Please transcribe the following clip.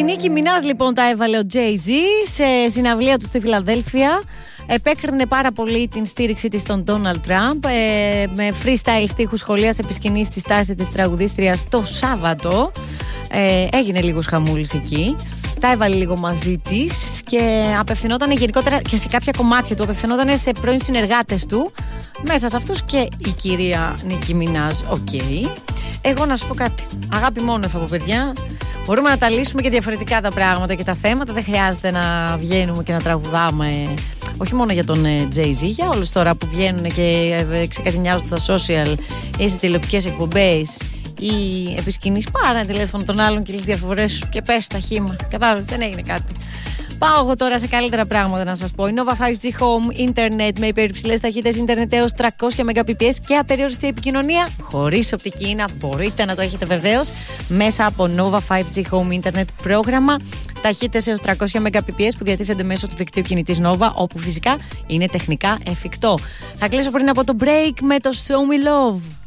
Νίκη Μινάζ λοιπόν τα έβαλε ο Jay-Z σε συναυλία του στη Φιλαδέλφια. Επέκρινε πάρα πολύ την στήριξη της στον Donald Trump. Με freestyle στίχους σχολίασε επί σκηνής τη στάση της τραγουδίστριας το Σάββατο. Έγινε λίγος χαμούλης εκεί. Τα έβαλε λίγο μαζί της και απευθυνόταν γενικότερα και σε κάποια κομμάτια του. Απευθυνόταν σε πρώην συνεργάτες του. Μέσα σε αυτούς και η κυρία Νίκη Μινάζ. Εγώ να σου πω κάτι. Αγάπη μόνο από παιδιά. Μπορούμε να τα λύσουμε και διαφορετικά τα πράγματα και τα θέματα. Δεν χρειάζεται να βγαίνουμε και να τραγουδάμε. Όχι μόνο για τον Jay-Z, για όλους τώρα που βγαίνουν και ξεκαθηνιάζουν στα social ή σε τηλεοπτικές εκπομπές ή επί σκηνής. Πάρε ένα τηλέφωνο των άλλων και λύσεις διαφορές σου και πες τα χύμα. Κατάλαβες, δεν έγινε κάτι. Πάω εγώ τώρα σε καλύτερα πράγματα να σας πω. Η Nova 5G Home Internet με υπερυψηλές ταχύτητες Ιντερνετ έως 300 Mbps και απεριόριστη επικοινωνία χωρίς οπτική ίνα. Μπορείτε να το έχετε βεβαίως μέσα από Nova 5G Home Internet πρόγραμμα. Ταχύτητες έως 300 Mbps που διατίθενται μέσω του δικτύου κινητής Nova, όπου φυσικά είναι τεχνικά εφικτό. Θα κλείσω πριν από το break με το Show Me Love.